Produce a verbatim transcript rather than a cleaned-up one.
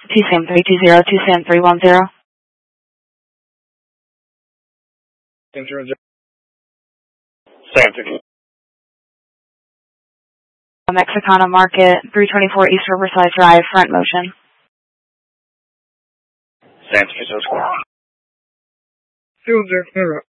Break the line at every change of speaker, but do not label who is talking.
T S A M three two zero, T S A M three one zero.
Sam three one zero. Sam three.
Mexicana Market, three twenty-four East Riverside Drive, front motion.
Sam three zero.
Two zero zero.